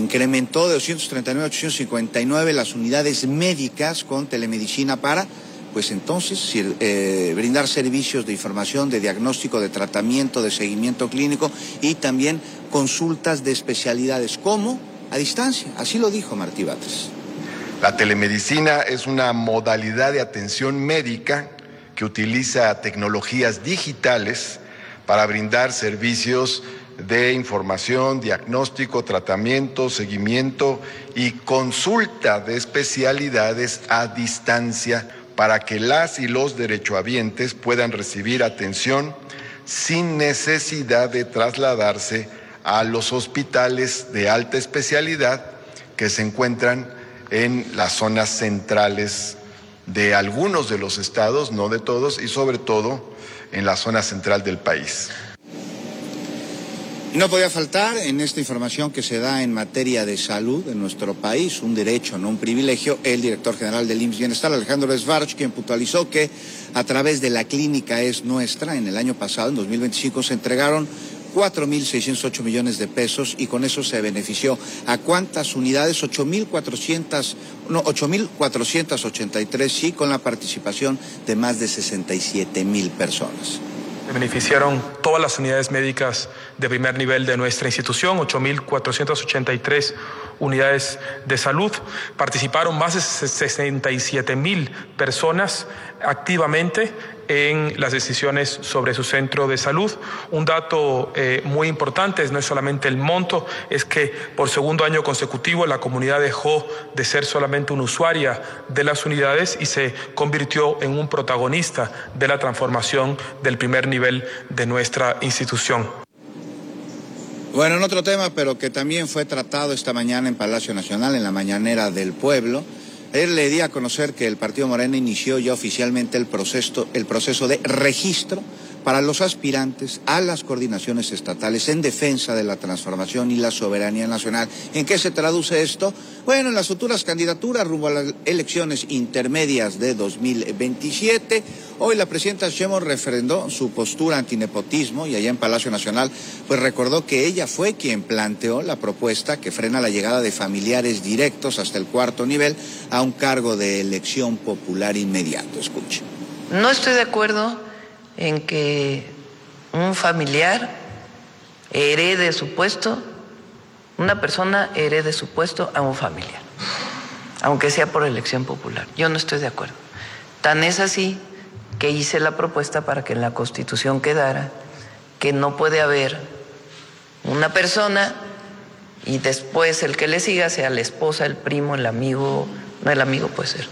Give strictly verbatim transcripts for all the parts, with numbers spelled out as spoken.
incrementó de doscientos treinta y nueve a ochocientos cincuenta y nueve las unidades médicas con telemedicina para, pues entonces, eh, brindar servicios de información, de diagnóstico, de tratamiento, de seguimiento clínico y también consultas de especialidades, como a distancia. Así lo dijo Martí Batres. La telemedicina es una modalidad de atención médica que utiliza tecnologías digitales para brindar servicios de información, diagnóstico, tratamiento, seguimiento y consulta de especialidades a distancia para que las y los derechohabientes puedan recibir atención sin necesidad de trasladarse a los hospitales de alta especialidad que se encuentran en las zonas centrales de algunos de los estados, no de todos, y sobre todo en la zona central del país. No podía faltar en esta información que se da en materia de salud en nuestro país, un derecho, no un privilegio, el director general del I M S S Bienestar, Alejandro Esbarch, quien puntualizó que a través de la clínica Es Nuestra, en el año pasado, en dos mil veinticinco, se entregaron cuatro mil seiscientos ocho millones de pesos y con eso se benefició a cuántas unidades, ocho mil cuatrocientas, no, ocho mil cuatrocientas ochenta y tres, sí, con la participación de más de sesenta y siete mil personas. Se beneficiaron todas las unidades médicas de primer nivel de nuestra institución, ocho mil cuatrocientas ochenta y tres unidades de salud. Participaron más de sesenta y siete mil personas activamente en las decisiones sobre su centro de salud. Un dato eh, muy importante no es solamente el monto, es que por segundo año consecutivo la comunidad dejó de ser solamente una usuaria de las unidades y se convirtió en un protagonista de la transformación del primer nivel de nuestra institución. Bueno, en otro tema, pero que también fue tratado esta mañana en Palacio Nacional, en la Mañanera del Pueblo, él le di a conocer que el Partido Morena inició ya oficialmente el proceso, el proceso de registro para los aspirantes a las coordinaciones estatales en defensa de la transformación y la soberanía nacional. ¿En qué se traduce esto? Bueno, en las futuras candidaturas rumbo a las elecciones intermedias de dos mil veintisiete, hoy la presidenta Sheinbaum refrendó su postura antinepotismo y allá en Palacio Nacional, pues recordó que ella fue quien planteó la propuesta que frena la llegada de familiares directos hasta el cuarto nivel a un cargo de elección popular inmediato. Escuche. No estoy de acuerdo en que un familiar herede su puesto, una persona herede su puesto a un familiar, aunque sea por elección popular. Yo no estoy de acuerdo. Tan es así que hice la propuesta para que en la Constitución quedara que no puede haber una persona y después el que le siga sea la esposa, el primo, el amigo, no, el amigo puede ser.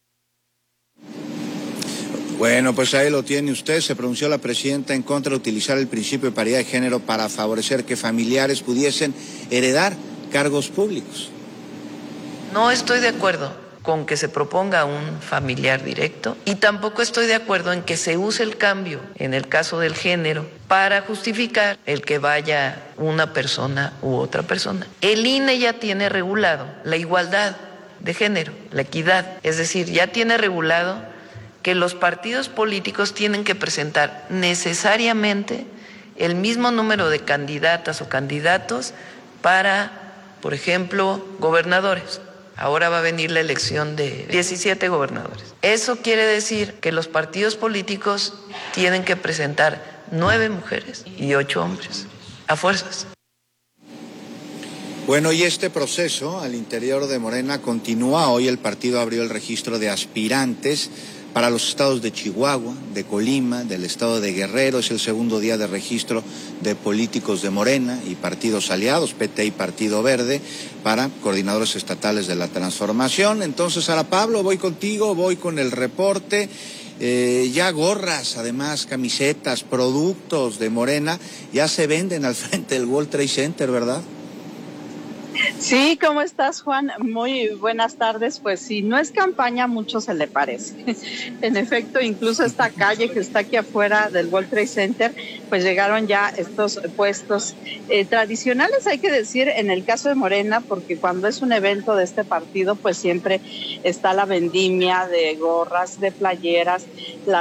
Bueno, pues ahí lo tiene usted. Se pronunció la presidenta en contra de utilizar el principio de paridad de género para favorecer que familiares pudiesen heredar cargos públicos. No estoy de acuerdo con que se proponga un familiar directo y tampoco estoy de acuerdo en que se use el cambio, en el caso del género, para justificar el que vaya una persona u otra persona. El I N E ya tiene regulado la igualdad de género, la equidad, es decir, ya tiene regulado que los partidos políticos tienen que presentar necesariamente el mismo número de candidatas o candidatos para, por ejemplo, gobernadores. Ahora va a venir la elección de diecisiete gobernadores. Eso quiere decir que los partidos políticos tienen que presentar nueve mujeres y ocho hombres, a fuerzas. Bueno, y este proceso al interior de Morena continúa. Hoy el partido abrió el registro de aspirantes para los estados de Chihuahua, de Colima, del estado de Guerrero. Es el segundo día de registro de políticos de Morena y partidos aliados, P T y Partido Verde, para coordinadores estatales de la transformación. Entonces, Ara Pablo, voy contigo, voy con el reporte. Eh, ya gorras, además, camisetas, productos de Morena, ya se venden al frente del World Trade Center, ¿verdad? Sí, ¿cómo estás, Juan? Muy buenas tardes. Pues sí, no es campaña, mucho se le parece. En efecto, incluso esta calle que está aquí afuera del World Trade Center, pues llegaron ya estos puestos eh, tradicionales, hay que decir, en el caso de Morena, porque cuando es un evento de este partido, pues siempre está la vendimia de gorras, de playeras, las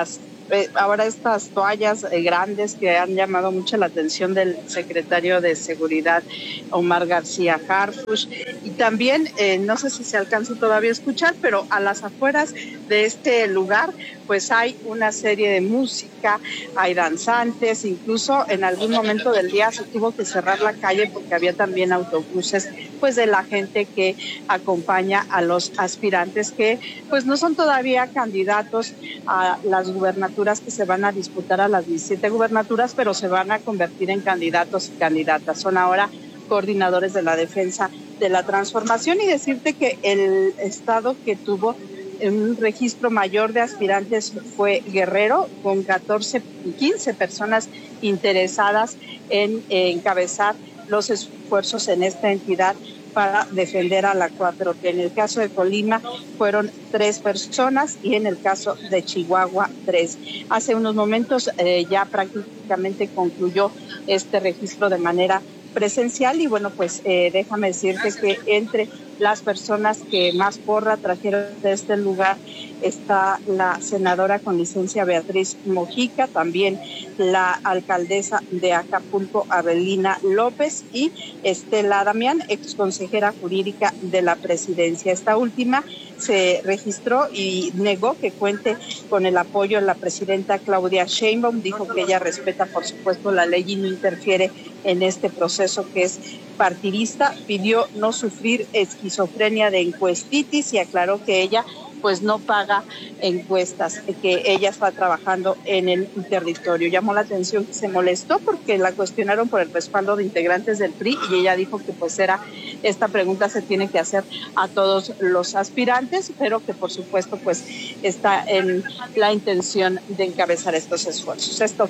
eh, ahora estas toallas eh, grandes que han llamado mucho la atención del secretario de Seguridad, Omar García Harfuch, y también, eh, no sé si se alcanza todavía a escuchar, pero a las afueras de este lugar, pues hay una serie de música, hay danzantes, incluso en algún momento del día se tuvo que cerrar la calle porque había también autobuses, pues de la gente que acompaña a los aspirantes que pues no son todavía candidatos a las gubernaturas que se van a disputar, a las diecisiete gubernaturas, pero se van a convertir en candidatos y candidatas. Son ahora coordinadores de la defensa de la transformación, y decirte que el estado que tuvo un registro mayor de aspirantes fue Guerrero, con catorce, quince personas interesadas en eh, encabezar los esfuerzos en esta entidad para defender a la cuatro T. En el caso de Colima fueron tres personas y en el caso de Chihuahua tres. Hace unos momentos eh, ya prácticamente concluyó este registro de manera presencial, y bueno, pues eh, déjame decirte que entre las personas que más porra trajeron de este lugar está la senadora con licencia Beatriz Mojica, también la alcaldesa de Acapulco, Abelina López, y Estela Damián, exconsejera jurídica de la presidencia. Esta última se registró y negó que cuente con el apoyo de la presidenta Claudia Sheinbaum. Dijo que ella respeta, por supuesto, la ley y no interfiere en este proceso que es partidista. Pidió no sufrir esquizofrenia de encuestitis y aclaró que ella pues no paga encuestas, que ella está trabajando en el territorio. Llamó la atención que se molestó porque la cuestionaron por el respaldo de integrantes del P R I, y ella dijo que pues era, esta pregunta se tiene que hacer a todos los aspirantes, pero que por supuesto pues está en la intención de encabezar estos esfuerzos. Esto.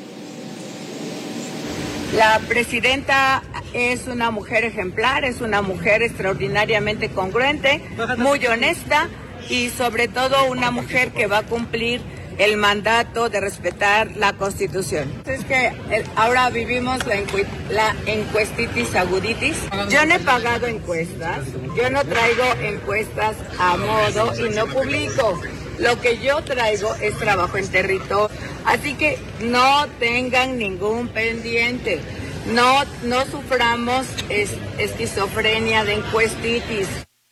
La presidenta es una mujer ejemplar, es una mujer extraordinariamente congruente, muy honesta, y sobre todo una mujer que va a cumplir el mandato de respetar la Constitución. Es que ahora vivimos la, encu la encuestitis aguditis. Yo no he pagado encuestas, yo no traigo encuestas a modo y no publico. Lo que yo traigo es trabajo en territorio. Así que no tengan ningún pendiente. No, no suframos es, esquizofrenia de encuestitis.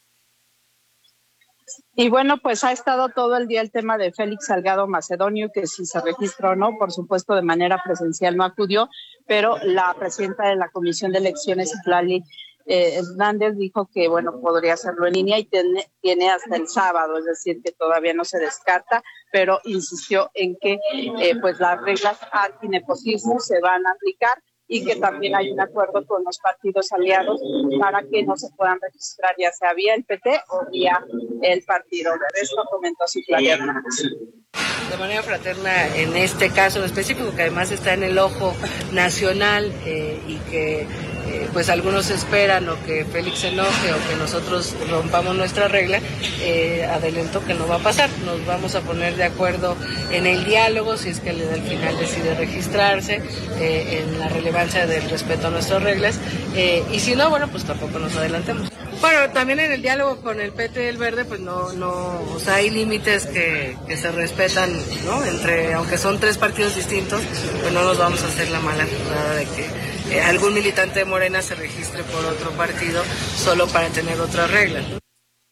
Y bueno, pues ha estado todo el día el tema de Félix Salgado Macedonio, que si se registró o no, por supuesto de manera presencial no acudió, pero la presidenta de la Comisión de Elecciones, Itlali eh, Hernández, dijo que bueno, podría hacerlo en línea y tiene, tiene hasta el sábado, es decir, que todavía no se descarta, pero insistió en que eh, pues las reglas antinepotismo se van a aplicar y que también hay un acuerdo con los partidos aliados para que no se puedan registrar ya sea vía el P T o vía el partido. De esto comentó Citlali Hernández. De manera fraterna en este caso en específico, que además está en el ojo nacional eh, y que eh, pues algunos esperan o que Félix se enoje o que nosotros rompamos nuestra regla, eh, adelanto que no va a pasar. Nos vamos a poner de acuerdo en el diálogo, si es que al final decide registrarse, eh, en la relevancia del respeto a nuestras reglas, eh, y si no, bueno, pues tampoco nos adelantemos. Bueno, también en el diálogo con el P T y el Verde, pues no, no, o sea, hay límites que, que se respetan, ¿no? Entre, aunque son tres partidos distintos, pues no nos vamos a hacer la mala jugada de que eh, algún militante de Morena se registre por otro partido solo para tener otras reglas, ¿no?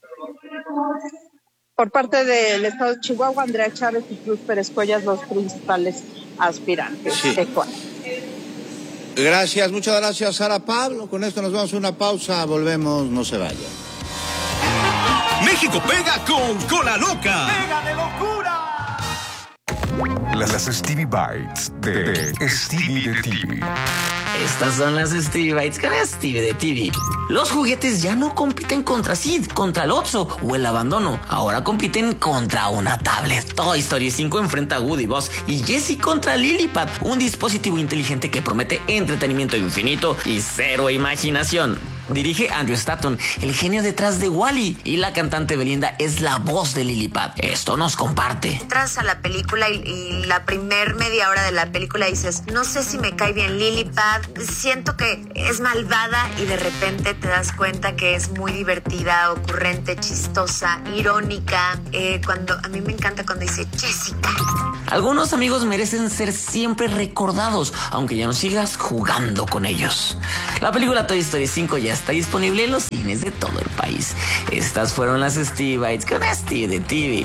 Por parte del Estado de Chihuahua, Andrea Chávez y Cruz Pérez Cuellas, los principales aspirantes. Sí. Gracias, muchas gracias, Sara Pablo. Con esto nos vamos a una pausa, volvemos, no se vayan. México pega con Cola Loca. ¡Pega de locura! Las Stevie Bites de Stevie de T V. Estas son las Stevie Bites con Stevie de T V. Los juguetes ya no compiten contra Sid, contra el Otso o el abandono. Ahora compiten contra una tablet. Toy Story cinco enfrenta a Woody, Buzz y Jessie contra Lilipad, un dispositivo inteligente que promete entretenimiento infinito y cero imaginación. Dirige Andrew Stanton, el genio detrás de Wall-E, y la cantante Belinda es la voz de Lilipad. Esto nos comparte. Entras a la película y, y la primer media hora de la película dices, no sé si me cae bien Lilipad, siento que es malvada, y de repente te das cuenta que es muy divertida, ocurrente, chistosa, irónica. Eh, cuando a mí me encanta cuando dice Jessica. Algunos amigos merecen ser siempre recordados, aunque ya no sigas jugando con ellos. La película Toy Story cinco ya está disponible en los cines de todo el país. Estas fueron las Stevie Bites con Steve de T V.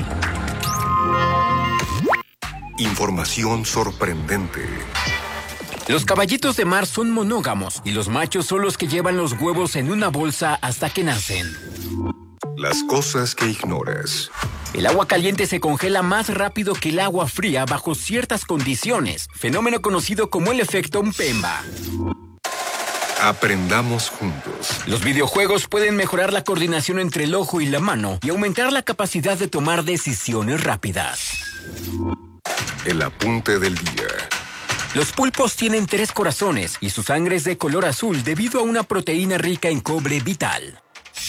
Información sorprendente. Los caballitos de mar son monógamos y los machos son los que llevan los huevos en una bolsa hasta que nacen. Las cosas que ignoras. El agua caliente se congela más rápido que el agua fría bajo ciertas condiciones, fenómeno conocido como el efecto Mpemba. Aprendamos juntos. Los videojuegos pueden mejorar la coordinación entre el ojo y la mano y aumentar la capacidad de tomar decisiones rápidas. El apunte del día. Los pulpos tienen tres corazones y su sangre es de color azul debido a una proteína rica en cobre vital.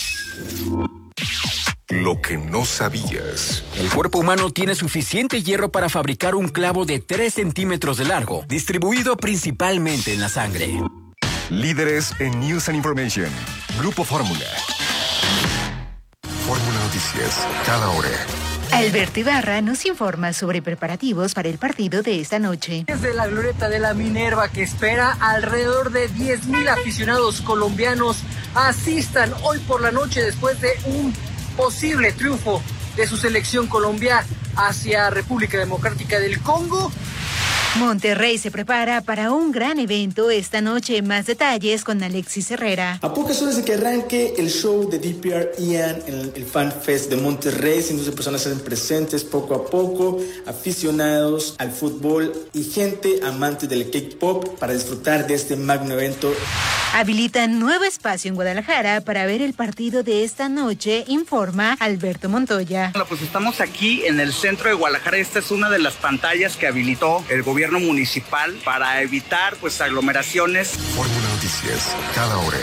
Lo que no sabías. El cuerpo humano tiene suficiente hierro para fabricar un clavo de tres centímetros de largo, distribuido principalmente en la sangre. Líderes en News and Information. Grupo Fórmula. Fórmula Noticias. Cada hora. Alberto Ibarra nos informa sobre preparativos para el partido de esta noche. Desde la glorieta de la Minerva, que espera alrededor de diez mil aficionados colombianos asistan hoy por la noche después de un posible triunfo de su selección Colombia hacia República Democrática del Congo. Monterrey se prepara para un gran evento esta noche. Más detalles con Alexis Herrera. A pocas horas de que arranque el show de D P R Ian en el, el Fan Fest de Monterrey, cientos de personas se hacen presentes poco a poco, aficionados al fútbol y gente amante del K-pop para disfrutar de este magno evento. Habilitan nuevo espacio en Guadalajara para ver el partido de esta noche, informa Alberto Montoya. Bueno, pues estamos aquí en el centro de Guadalajara. Esta es una de las pantallas que habilitó el gobierno municipal para evitar pues aglomeraciones. Fórmula Noticias, cada hora.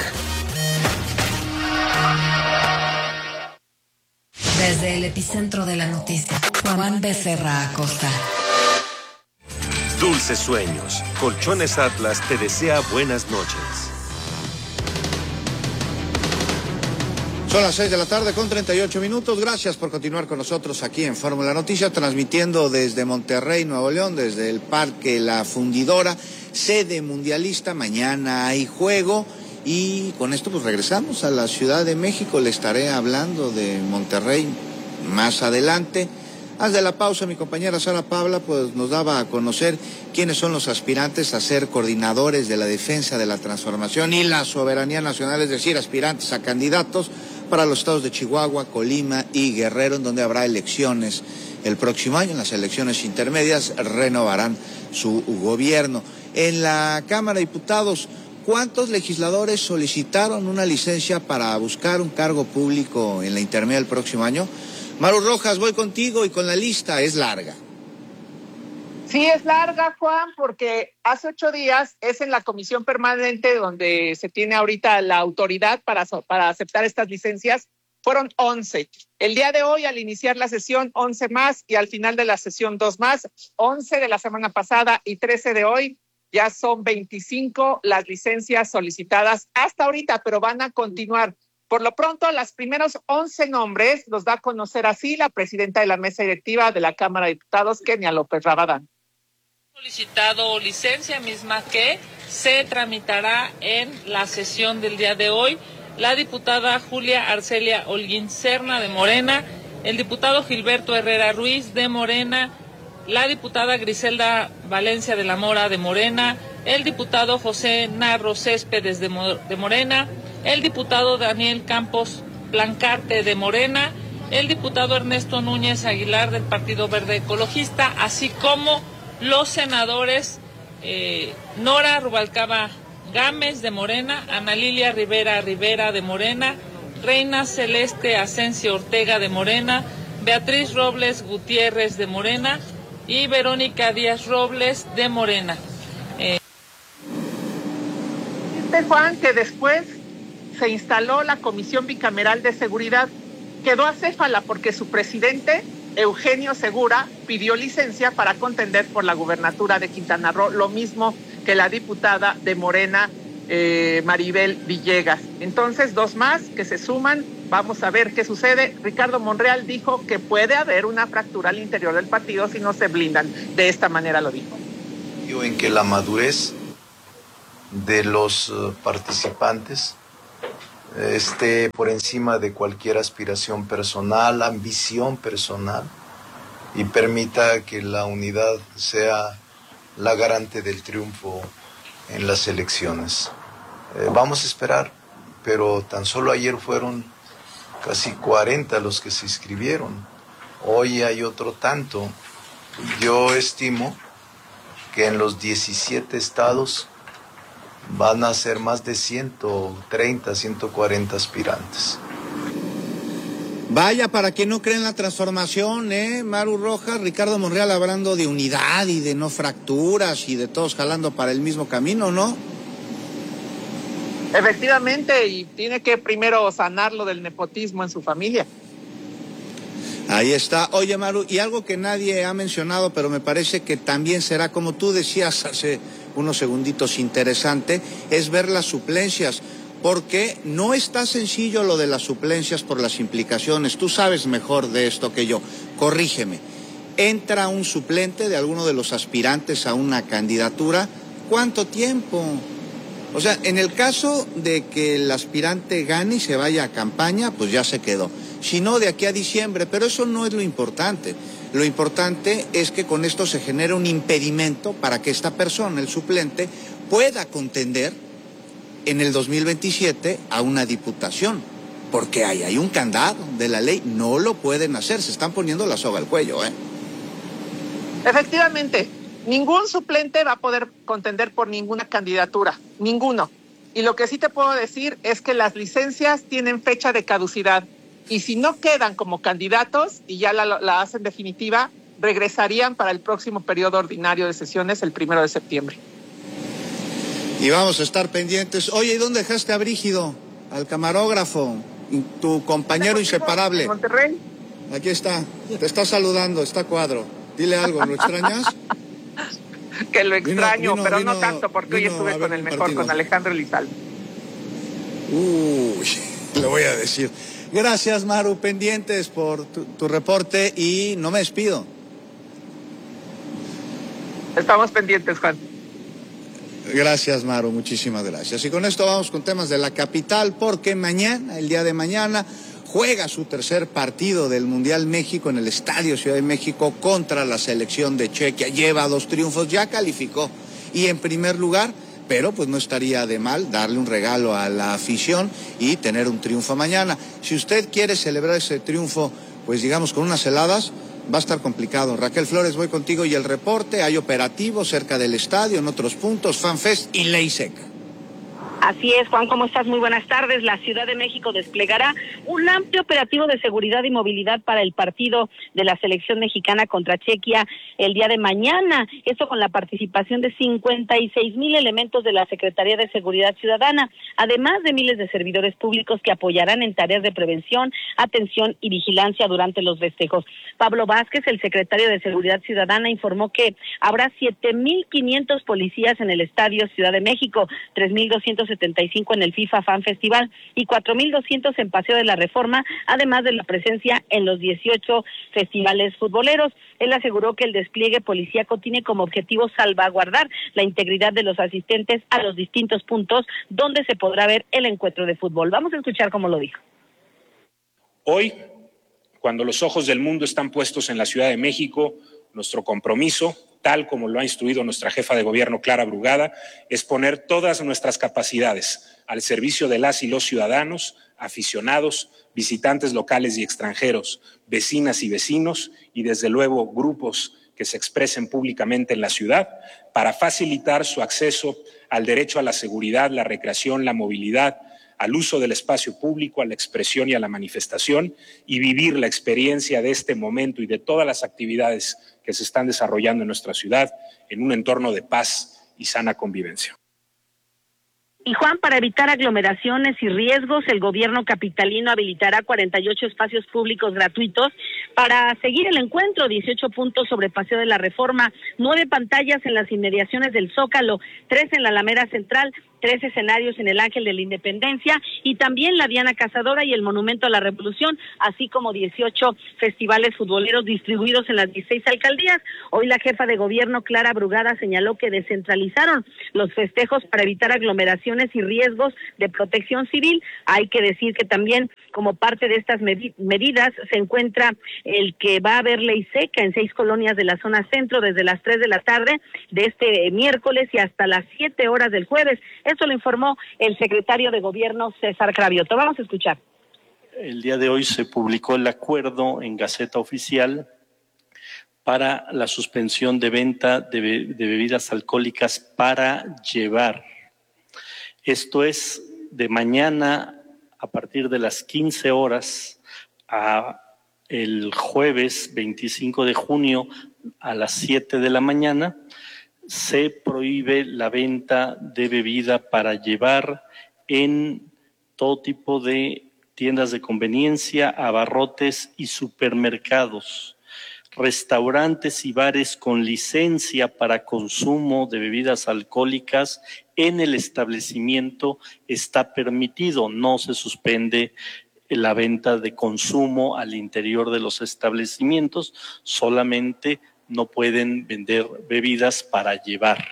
Desde el epicentro de la noticia, Juan Becerra Acosta. Dulces sueños. Colchones Atlas te desea buenas noches. Son las seis de la tarde con treinta y ocho minutos. Gracias por continuar con nosotros aquí en Fórmula Noticias, transmitiendo desde Monterrey, Nuevo León, desde el Parque La Fundidora, sede mundialista. Mañana hay juego y con esto pues regresamos a la Ciudad de México. Le estaré hablando de Monterrey más adelante. Antes de la pausa, mi compañera Sara Pabla pues nos daba a conocer quiénes son los aspirantes a ser coordinadores de la defensa de la transformación y la soberanía nacional, es decir, aspirantes a candidatos para los estados de Chihuahua, Colima y Guerrero, en donde habrá elecciones el próximo año. En las elecciones intermedias renovarán su gobierno. En la Cámara de Diputados, ¿cuántos legisladores solicitaron una licencia para buscar un cargo público en la intermedia del próximo año? Maru Rojas, voy contigo y con la lista es larga. Sí, es larga, Juan, porque hace ocho días es en la comisión permanente donde se tiene ahorita la autoridad para, para aceptar estas licencias. Fueron once. El día de hoy, al iniciar la sesión, once más, y al final de la sesión, dos más. once de la semana pasada y trece de hoy. Ya son veinticinco las licencias solicitadas hasta ahorita, pero van a continuar. Por lo pronto, los primeros once nombres los da a conocer así la presidenta de la mesa directiva de la Cámara de Diputados, Kenia López Rabadán. Solicitado licencia misma que se tramitará en la sesión del día de hoy. La diputada Julia Arcelia Holguín Serna de Morena, el diputado Gilberto Herrera Ruiz de Morena, la diputada Griselda Valencia de la Mora de Morena, el diputado José Narro Céspedes de, Mo- de Morena, el diputado Daniel Campos Blancarte de Morena, el diputado Ernesto Núñez Aguilar del Partido Verde Ecologista, así como los senadores eh, Nora Rubalcaba Gámez de Morena, Ana Lilia Rivera Rivera de Morena, Reina Celeste Asensio Ortega de Morena, Beatriz Robles Gutiérrez de Morena y Verónica Díaz Robles de Morena. Eh... Este Juan, que después se instaló la Comisión Bicameral de Seguridad, quedó acéfala porque su presidente, Eugenio Segura, pidió licencia para contender por la gubernatura de Quintana Roo, lo mismo que la diputada de Morena, eh, Maribel Villegas. Entonces, dos más que se suman, vamos a ver qué sucede. Ricardo Monreal dijo que puede haber una fractura al interior del partido si no se blindan. De esta manera lo dijo. En que la madurez de los uh, participantes eh, esté por encima de cualquier aspiración personal, ambición personal, y permita que la unidad sea la garante del triunfo en las elecciones. Eh, vamos a esperar, pero tan solo ayer fueron casi cuarenta los que se inscribieron. Hoy hay otro tanto. Yo estimo que en los diecisiete estados van a ser más de ciento treinta, ciento cuarenta aspirantes. Vaya, para quien no cree en la transformación, ¿eh? Maru Rojas, Ricardo Monreal hablando de unidad y de no fracturas y de todos jalando para el mismo camino, ¿no? Efectivamente, y tiene que primero sanar lo del nepotismo en su familia. Ahí está. Oye, Maru, y algo que nadie ha mencionado, pero me parece que también será, como tú decías hace unos segunditos, interesante, es ver las suplencias. Porque no está sencillo lo de las suplencias por las implicaciones. Tú sabes mejor de esto que yo. Corrígeme. Entra un suplente de alguno de los aspirantes a una candidatura. ¿Cuánto tiempo? O sea, en el caso de que el aspirante gane y se vaya a campaña, pues ya se quedó. Si no, de aquí a diciembre. Pero eso no es lo importante. Lo importante es que con esto se genera un impedimento para que esta persona, el suplente, pueda contender en el dos mil veintisiete a una diputación, porque ahí hay un candado de la ley, no lo pueden hacer, se están poniendo la soga al cuello, ¿eh? Efectivamente, ningún suplente va a poder contender por ninguna candidatura, ninguno. Y lo que sí te puedo decir es que las licencias tienen fecha de caducidad, y si no quedan como candidatos y ya la, la hacen definitiva, regresarían para el próximo periodo ordinario de sesiones el primero de septiembre. Y vamos a estar pendientes. Oye, ¿y dónde dejaste a Brígido? Al camarógrafo, tu compañero inseparable. En Monterrey. Aquí está, te está saludando, está Cuadro. Dile algo, ¿lo extrañas? Que lo extraño, vino, vino, vino, pero no tanto, porque hoy estuve con el mejor, partido. Con Alejandro Elizalde. Uy, le voy a decir. Gracias, Maru, pendientes por tu, tu reporte y no me despido. Estamos pendientes, Juan. Gracias, Maru, muchísimas gracias. Y con esto vamos con temas de la capital, porque mañana, el día de mañana, juega su tercer partido del Mundial México en el Estadio Ciudad de México contra la selección de Chequia. Lleva dos triunfos, ya calificó. Y en primer lugar, pero pues no estaría de mal darle un regalo a la afición y tener un triunfo mañana. Si usted quiere celebrar ese triunfo, pues digamos con unas heladas, va a estar complicado. Raquel Flores, voy contigo y el reporte. Hay operativos cerca del estadio, en otros puntos, FanFest y Ley Seca. Así es, Juan, ¿cómo estás? Muy buenas tardes. La Ciudad de México desplegará un amplio operativo de seguridad y movilidad para el partido de la selección mexicana contra Chequia el día de mañana. Esto con la participación de cincuenta y seis mil elementos de la Secretaría de Seguridad Ciudadana, además de miles de servidores públicos que apoyarán en tareas de prevención, atención y vigilancia durante los festejos. Pablo Vázquez, el secretario de Seguridad Ciudadana, informó que habrá siete mil quinientos policías en el Estadio Ciudad de México, tres mil doscientos setenta y cinco en el FIFA Fan Festival y cuatro mil doscientos en Paseo de la Reforma, además de la presencia en los dieciocho festivales futboleros. Él aseguró que el despliegue policíaco tiene como objetivo salvaguardar la integridad de los asistentes a los distintos puntos donde se podrá ver el encuentro de fútbol. Vamos a escuchar cómo lo dijo. Hoy, cuando los ojos del mundo están puestos en la Ciudad de México, nuestro compromiso, tal como lo ha instruido nuestra jefa de gobierno Clara Brugada, es poner todas nuestras capacidades al servicio de las y los ciudadanos, aficionados, visitantes locales y extranjeros, vecinas y vecinos y desde luego grupos que se expresen públicamente en la ciudad para facilitar su acceso al derecho a la seguridad, la recreación, la movilidad, al uso del espacio público, a la expresión y a la manifestación y vivir la experiencia de este momento y de todas las actividades que se están desarrollando en nuestra ciudad en un entorno de paz y sana convivencia. Y Juan, para evitar aglomeraciones y riesgos, el gobierno capitalino habilitará cuarenta y ocho espacios públicos gratuitos para seguir el encuentro, dieciocho puntos sobre Paseo de la Reforma, nueve pantallas en las inmediaciones del Zócalo, tres en la Alameda Central, tres escenarios en el Ángel de la Independencia y también la Diana Cazadora y el Monumento a la Revolución, así como dieciocho festivales futboleros distribuidos en las dieciséis alcaldías. Hoy la jefa de gobierno, Clara Brugada, señaló que descentralizaron los festejos para evitar aglomeraciones y riesgos de protección civil. Hay que decir que también como parte de estas med- medidas se encuentra el que va a haber ley seca en seis colonias de la zona centro desde las tres de la tarde de este miércoles y hasta las siete horas del jueves. Esto lo informó el secretario de gobierno, César Cravioto. Vamos a escuchar. El día de hoy se publicó el acuerdo en Gaceta Oficial para la suspensión de venta de, be- de bebidas alcohólicas para llevar. Esto es de mañana a partir de las quince horas a el jueves veinticinco de junio a las siete de la mañana. Se prohíbe la venta de bebida para llevar en todo tipo de tiendas de conveniencia, abarrotes y supermercados. Restaurantes y bares con licencia para consumo de bebidas alcohólicas en el establecimiento está permitido, no se suspende la venta de consumo al interior de los establecimientos, solamente no pueden vender bebidas para llevar.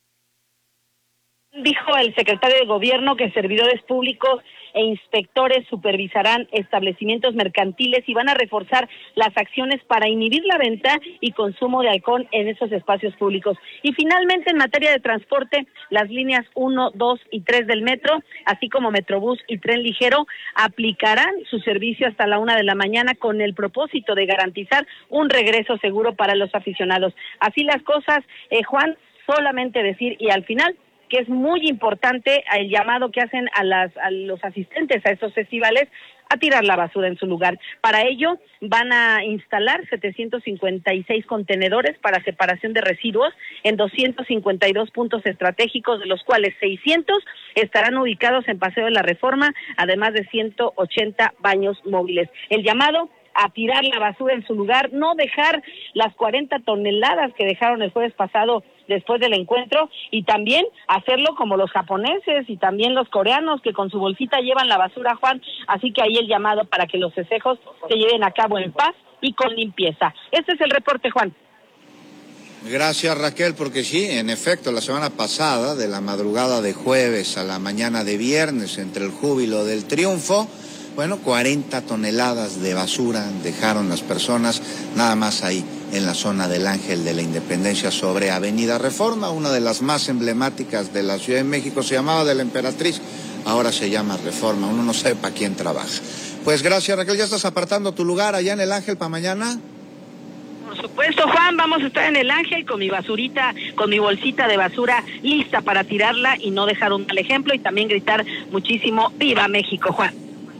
Dijo el secretario de Gobierno que servidores públicos e inspectores supervisarán establecimientos mercantiles y van a reforzar las acciones para inhibir la venta y consumo de alcohol en esos espacios públicos. Y finalmente, en materia de transporte, las líneas uno, dos y tres del metro, así como Metrobús y Tren Ligero, aplicarán su servicio hasta la una de la mañana con el propósito de garantizar un regreso seguro para los aficionados. Así las cosas, eh, Juan, solamente decir, y al final, que es muy importante el llamado que hacen a, las, a los asistentes a estos festivales a tirar la basura en su lugar. Para ello van a instalar setecientos cincuenta y seis contenedores para separación de residuos en doscientos cincuenta y dos puntos estratégicos, de los cuales seiscientos estarán ubicados en Paseo de la Reforma, además de ciento ochenta baños móviles. El llamado a tirar la basura en su lugar, no dejar las cuarenta toneladas que dejaron el jueves pasado después del encuentro, y también hacerlo como los japoneses y también los coreanos, que con su bolsita llevan la basura, Juan. Así que ahí el llamado para que los festejos se lleven a cabo en paz y con limpieza. Este es el reporte, Juan. Gracias, Raquel, porque sí, en efecto, la semana pasada, de la madrugada de jueves a la mañana de viernes, entre el júbilo del triunfo, bueno, cuarenta toneladas de basura dejaron las personas nada más ahí en la zona del Ángel de la Independencia sobre Avenida Reforma, una de las más emblemáticas de la Ciudad de México. Se llamaba de la Emperatriz, ahora se llama Reforma, uno no sabe para quién trabaja. Pues gracias, Raquel. ¿Ya estás apartando tu lugar allá en el Ángel para mañana? Por supuesto, Juan, vamos a estar en el Ángel con mi basurita, con mi bolsita de basura lista para tirarla y no dejar un mal ejemplo, y también gritar muchísimo ¡Viva México, Juan!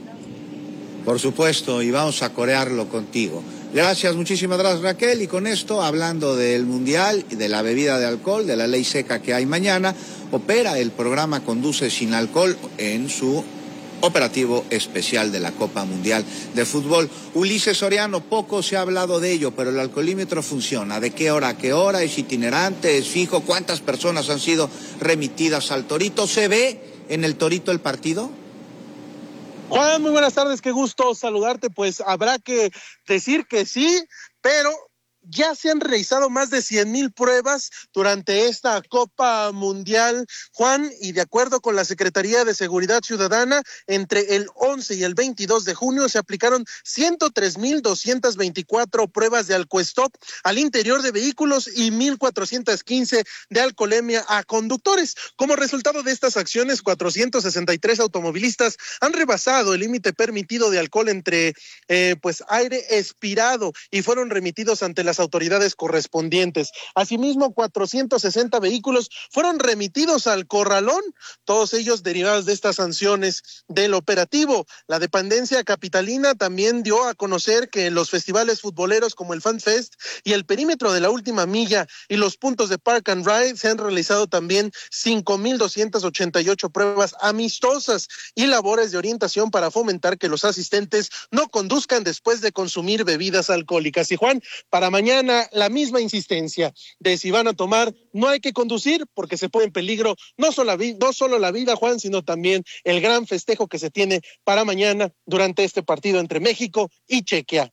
Por supuesto, y vamos a corearlo contigo. Gracias, muchísimas gracias, Raquel. Y con esto, hablando del Mundial y de la bebida de alcohol, de la ley seca que hay mañana, opera el programa Conduce Sin Alcohol en su operativo especial de la Copa Mundial de Fútbol. Ulises Soriano, poco se ha hablado de ello, pero el alcoholímetro funciona. ¿De qué hora a qué hora? ¿Es itinerante? ¿Es fijo? ¿Cuántas personas han sido remitidas al Torito? ¿Se ve en el Torito el partido? Juan, muy buenas tardes, qué gusto saludarte. Pues habrá que decir que sí, pero ya se han realizado más de cien mil pruebas durante esta Copa Mundial, Juan, y de acuerdo con la Secretaría de Seguridad Ciudadana, entre el once y el veintidós de junio se aplicaron ciento tres mil doscientas veinticuatro pruebas de alcoestop al interior de vehículos y mil cuatrocientas quince de alcoholemia a conductores. Como resultado de estas acciones, cuatrocientos sesenta y tres automovilistas han rebasado el límite permitido de alcohol entre eh, pues aire expirado y fueron remitidos ante las autoridades correspondientes. Asimismo, cuatrocientos sesenta vehículos fueron remitidos al corralón, todos ellos derivados de estas sanciones del operativo. La dependencia capitalina también dio a conocer que en los festivales futboleros como el Fan Fest y el perímetro de la última milla y los puntos de Park and Ride se han realizado también cinco mil doscientas ochenta y ocho pruebas amistosas y labores de orientación para fomentar que los asistentes no conduzcan después de consumir bebidas alcohólicas. Y Juan, para mañana mañana la misma insistencia de si van a tomar, no hay que conducir porque se pone en peligro no solo, la vi- no solo la vida, Juan, sino también el gran festejo que se tiene para mañana durante este partido entre México y Chequia.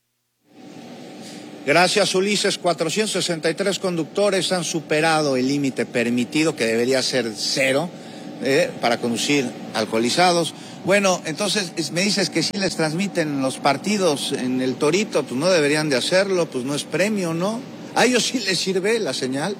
Gracias, Ulises. cuatrocientos sesenta y tres conductores han superado el límite permitido, que debería ser cero, eh, para conducir alcoholizados. Bueno, entonces me dices que si les transmiten los partidos en el Torito, pues no deberían de hacerlo, pues no es premio, ¿no? ¿A ellos sí les sirve la señal?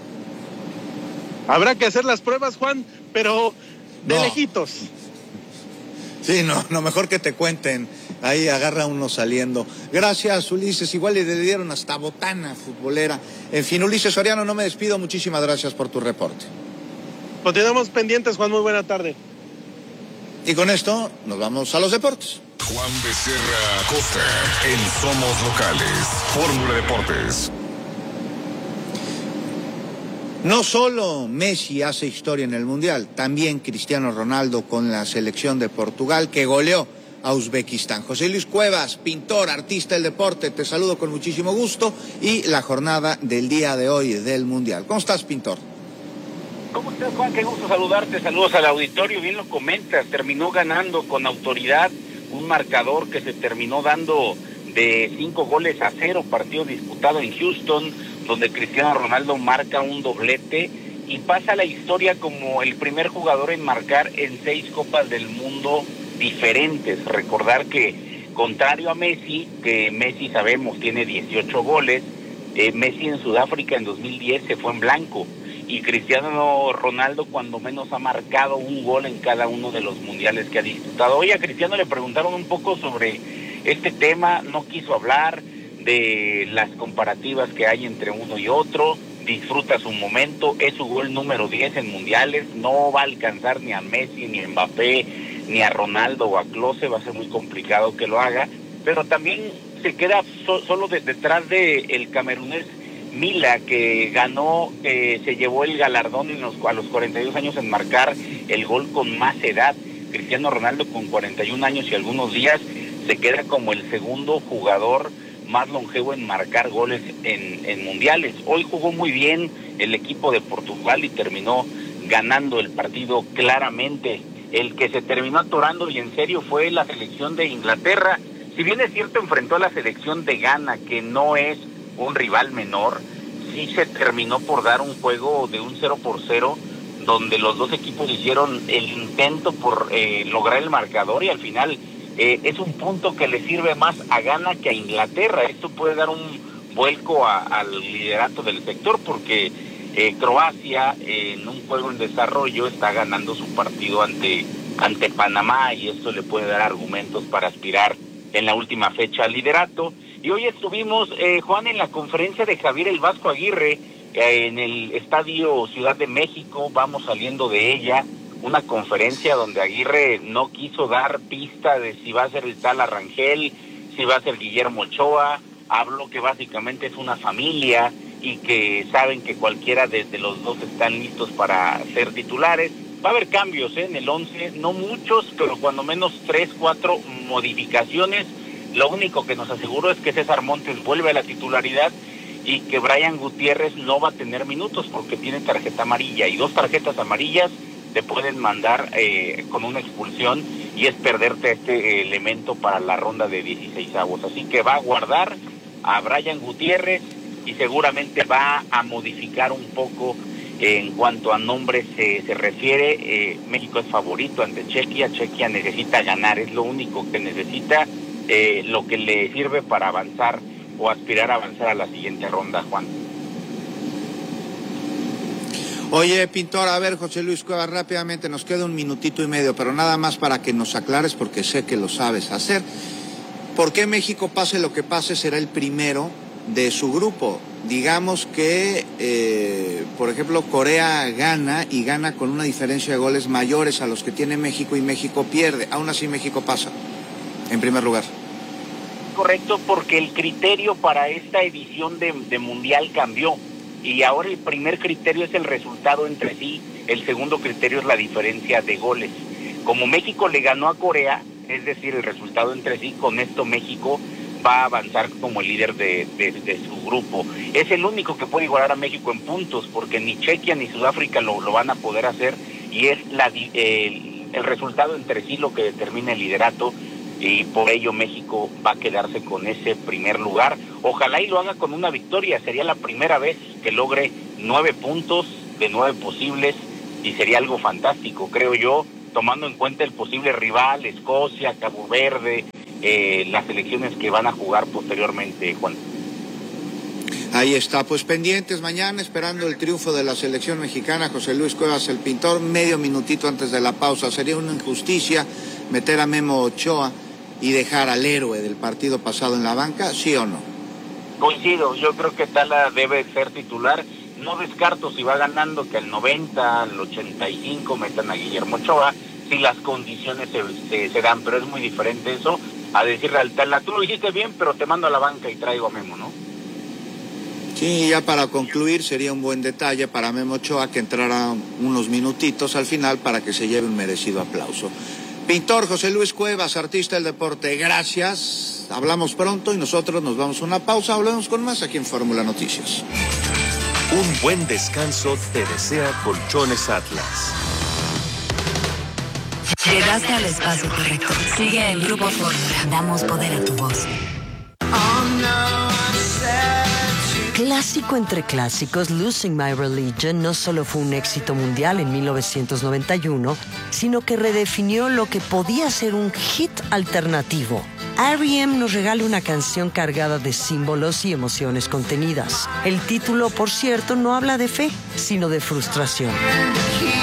Habrá que hacer las pruebas, Juan, pero de No. lejitos. Sí, no, no, mejor que te cuenten. Ahí agarra uno saliendo. Gracias, Ulises. Igual le dieron hasta botana futbolera. En fin, Ulises Soriano, no me despido. Muchísimas gracias por tu reporte. Continuamos pendientes, Juan. Muy buena tarde. Y con esto nos vamos a los deportes. Juan Becerra Acosta en Somos Locales. Fórmula Deportes. No solo Messi hace historia en el Mundial, también Cristiano Ronaldo con la selección de Portugal, que goleó a Uzbekistán. José Luis Cuevas, pintor, artista del deporte, te saludo con muchísimo gusto y la jornada del día de hoy del Mundial. ¿Cómo estás, pintor? ¿Cómo estás, Juan? Qué gusto saludarte. Saludos al auditorio. Bien lo comentas, terminó ganando con autoridad un marcador que se terminó dando de cinco goles a cero, partido disputado en Houston, donde Cristiano Ronaldo marca un doblete y pasa a la historia como el primer jugador en marcar en seis Copas del Mundo diferentes. Recordar que, contrario a Messi, que Messi sabemos tiene dieciocho goles, eh, Messi en Sudáfrica en dos mil diez se fue en blanco, y Cristiano Ronaldo cuando menos ha marcado un gol en cada uno de los mundiales que ha disputado. Hoy a Cristiano le preguntaron un poco sobre este tema, no quiso hablar de las comparativas que hay entre uno y otro, disfruta su momento, es su gol número diez en mundiales, no va a alcanzar ni a Messi, ni a Mbappé, ni a Ronaldo o a Klose, va a ser muy complicado que lo haga, pero también se queda so, solo de, detrás de el camerunés Mila, que ganó, eh, se llevó el galardón en los, a los cuarenta y dos años en marcar el gol con más edad. Cristiano Ronaldo con cuarenta y un años y algunos días se queda como el segundo jugador más longevo en marcar goles en, en mundiales. Hoy jugó muy bien el equipo de Portugal y terminó ganando el partido claramente. El que se terminó atorando y en serio fue la selección de Inglaterra. Si bien es cierto, enfrentó a la selección de Ghana, que no es un rival menor, sí se terminó por dar un juego de un cero por cero, donde los dos equipos hicieron el intento por eh, lograr el marcador y al final eh, es un punto que le sirve más a Ghana que a Inglaterra. Esto puede dar un vuelco a, al liderato del sector porque eh, Croacia eh, en un juego en desarrollo está ganando su partido ante, ante Panamá y esto le puede dar argumentos para aspirar en la última fecha al liderato. Y hoy estuvimos, eh, Juan, en la conferencia de Javier el Vasco Aguirre, eh, en el Estadio Ciudad de México, vamos saliendo de ella, una conferencia donde Aguirre no quiso dar pista de si va a ser el tal Arrangel, si va a ser Guillermo Ochoa, habló que básicamente es una familia y que saben que cualquiera de, de los dos están listos para ser titulares. Va a haber cambios ¿eh? en el once, no muchos, pero cuando menos tres, cuatro modificaciones. Lo único que nos aseguró es que César Montes vuelve a la titularidad y que Brian Gutiérrez no va a tener minutos porque tiene tarjeta amarilla y dos tarjetas amarillas te pueden mandar eh, con una expulsión y es perderte este elemento para la ronda de dieciséis avos. Así que va a guardar a Brian Gutiérrez y seguramente va a modificar un poco eh, en cuanto a nombres eh, se refiere. Eh, México es favorito ante Chequia, Chequia necesita ganar, es lo único que necesita. Eh, lo que le sirve para avanzar o aspirar a avanzar a la siguiente ronda, Juan. Oye, pintor, a ver, José Luis Cuevas, rápidamente, nos queda un minutito y medio, pero nada más para que nos aclares, porque sé que lo sabes hacer. ¿Por qué México, pase lo que pase, será el primero de su grupo? Digamos que, eh, por ejemplo, Corea gana y gana con una diferencia de goles mayores a los que tiene México y México pierde. Aún así México pasa. En primer lugar. Correcto, porque el criterio para esta edición de, de Mundial cambió y ahora el primer criterio es el resultado entre sí, el segundo criterio es la diferencia de goles. Como México le ganó a Corea, es decir, el resultado entre sí, con esto México va a avanzar como el líder de, de, de su grupo. Es el único que puede igualar a México en puntos, porque ni Chequia ni Sudáfrica lo, lo van a poder hacer, y es la, el, el resultado entre sí lo que determina el liderato, y por ello México va a quedarse con ese primer lugar. Ojalá y lo haga con una victoria, sería la primera vez que logre nueve puntos de nueve posibles, y sería algo fantástico, creo yo, tomando en cuenta el posible rival, Escocia, Cabo Verde, eh, las elecciones que van a jugar posteriormente, Juan. Ahí está, pues pendientes mañana, esperando el triunfo de la selección mexicana. José Luis Cuevas, el pintor, medio minutito antes de la pausa. Sería una injusticia meter a Memo Ochoa y dejar al héroe del partido pasado en la banca, ¿sí o no? Coincido, yo creo que Tala debe ser titular. No descarto, si va ganando, que al noventa, al ochenta y cinco metan a Guillermo Ochoa, si las condiciones se, se, se dan, pero es muy diferente eso a decirle al Tala, tú lo hiciste bien, pero te mando a la banca y traigo a Memo, ¿no? Sí, ya para concluir, sería un buen detalle para Memo Ochoa que entrara unos minutitos al final para que se lleve un merecido aplauso. Pintor José Luis Cuevas, artista del deporte, gracias. Hablamos pronto y nosotros nos vamos a una pausa. Hablamos con más aquí en Fórmula Noticias. Un buen descanso te desea Colchones Atlas. Llegaste al espacio correcto. Sigue el Grupo Fórmula. Damos poder a tu voz. Clásico entre clásicos, Losing My Religion no solo fue un éxito mundial en mil novecientos noventa y uno, sino que redefinió lo que podía ser un hit alternativo. R E M nos regala una canción cargada de símbolos y emociones contenidas. El título, por cierto, no habla de fe, sino de frustración.